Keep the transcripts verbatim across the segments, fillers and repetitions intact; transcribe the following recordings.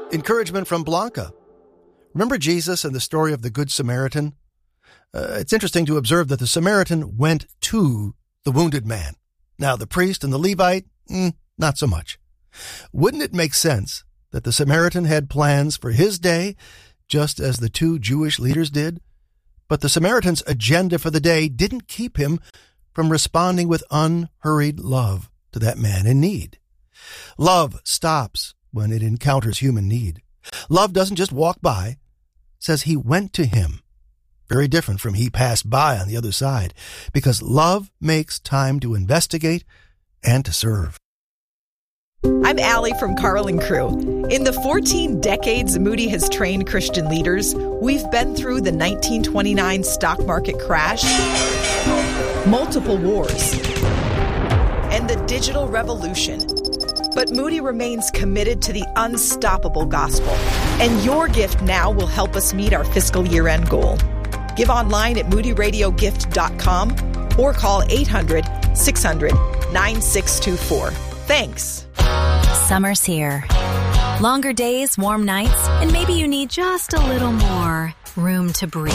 Encouragement from Blanca. Remember Jesus and the story of the Good Samaritan? Uh, it's interesting to observe that the Samaritan went to the wounded man. Now, the priest and the Levite, mm, not so much. Wouldn't it make sense that the Samaritan had plans for his day, just as the two Jewish leaders did? But the Samaritan's agenda for the day didn't keep him from responding with unhurried love to that man in need. Love stops when it encounters human need. Love doesn't just walk by. It says he went to him. Very different from he passed by on the other side, because love makes time to investigate and to serve. I'm Allie from Carl and Crew. In the fourteen decades Moody has trained Christian leaders, we've been through the nineteen twenty-nine stock market crash, multiple wars, and the digital revolution. But Moody remains committed to the unstoppable gospel, and your gift now will help us meet our fiscal year-end goal. Give online at moody radio gift dot com or call eight hundred, six hundred, nine six two four. Thanks. Summer's here. Longer days, warm nights, and maybe you need just a little more room to breathe.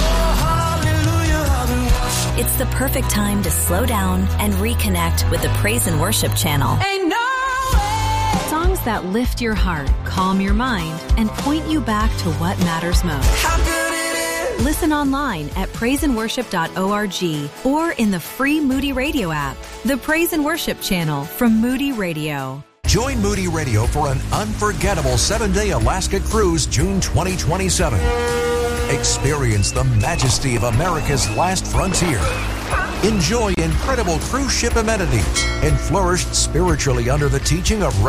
It's the perfect time to slow down and reconnect with the Praise and Worship channel. Songs that lift your heart, calm your mind, and point you back to what matters most. Listen online at praise and worship dot org or in the free Moody Radio app. The Praise and Worship channel from Moody Radio. Join Moody Radio for an unforgettable seven-day Alaska cruise June twenty twenty-seven. Experience the majesty of America's last frontier. Enjoy incredible cruise ship amenities and flourish spiritually under the teaching of